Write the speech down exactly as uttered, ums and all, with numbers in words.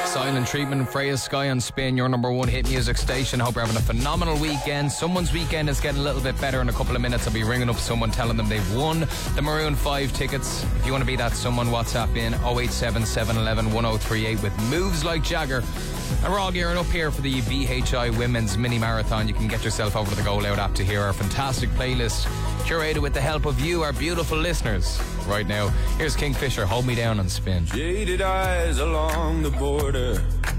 Silent Treatment, Freya Sky on Spin, your number one hit music station. Hope you're having a phenomenal weekend. Someone's weekend is getting a little bit better. In a couple of minutes I'll be ringing up someone telling them they've won the Maroon five tickets. If you want to be that someone, WhatsApp in oh eight seven, seven one one, one oh three eight with Moves Like Jagger. And we're all gearing up here for the B H I Women's Mini Marathon. You can get yourself over to the Go Loud app to hear our fantastic playlist, curated with the help of you, our beautiful listeners. Right now, here's Kingfisher, Hold Me Down on Spin. Jaded eyes along the border,